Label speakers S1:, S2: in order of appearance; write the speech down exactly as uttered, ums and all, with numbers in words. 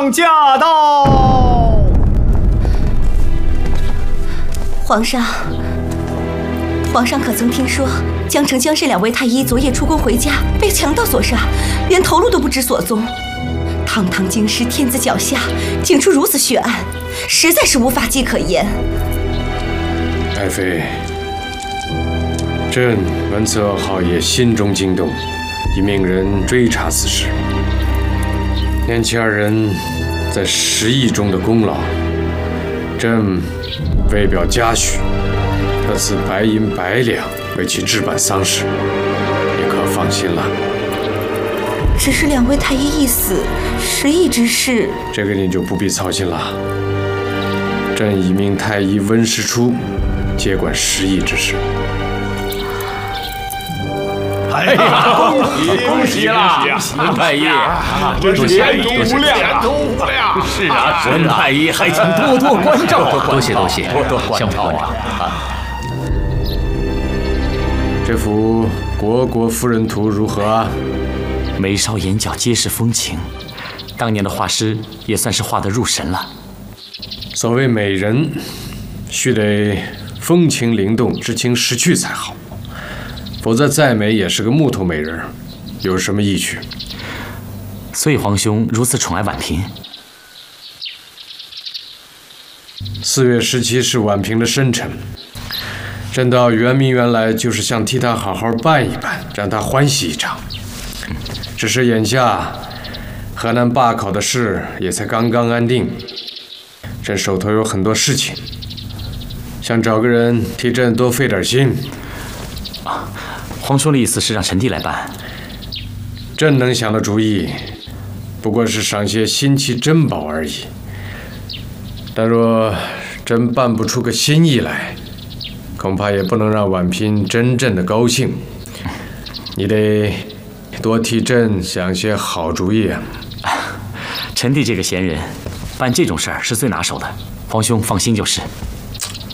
S1: 将驾到！
S2: 皇上，皇上可曾听说江城江氏两位太医昨夜出宫回家，被强盗所杀，连头颅都不知所踪？堂堂京师天子脚下，竟出如此血案，实在是无法纪可言。
S3: 爱妃，朕闻此噩耗也心中惊动，已命人追查此事。念其二人在十亿中的功劳，朕为表嘉许，特赐白银百两为其置办丧事，你可放心了。
S2: 只是两位太医一死，十亿之事，
S3: 这个你就不必操心了。朕已命太医温实初接管十亿之事。
S1: 哎呀，恭喜恭喜啦！
S4: 温太医，
S1: 真是前途无量，
S4: 前途无量。
S1: 是啊，
S4: 温太医还请多多关照，
S5: 多谢多谢，
S4: 多多关照啊！
S3: 这幅国国夫人图如何啊？
S5: 眉梢眼角皆是风情，当年的画师也算是画得入神了。
S3: 所谓美人，须得风情灵动、知情识趣才好，否则再美也是个木头美人，有什么意趣？
S5: 所以皇兄如此宠爱婉嫔。
S3: 四月十七是婉嫔的生辰，朕到圆明园来就是想替她好好办一办，让她欢喜一场。只是眼下河南罢考的事也才刚刚安定，朕手头有很多事情，想找个人替朕多费点心。
S5: 啊，皇兄的意思是让臣弟来办？
S3: 朕能想的主意，不过是赏些新奇珍宝而已。但若朕办不出个心意来，恐怕也不能让婉嫔真正的高兴。你得多替朕想些好主意啊！
S5: 臣弟这个闲人，办这种事儿是最拿手的，皇兄放心就是。